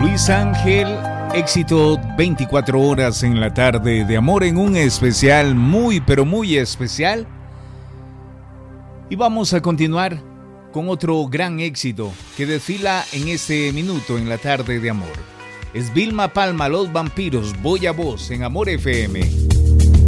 Luis Ángel, éxito 24 horas en la tarde de amor en un especial muy pero muy especial. Y vamos a continuar con otro gran éxito que desfila en este minuto en la tarde de amor. Es Vilma Palma, Los Vampiros, Voy a Vos en Amor FM.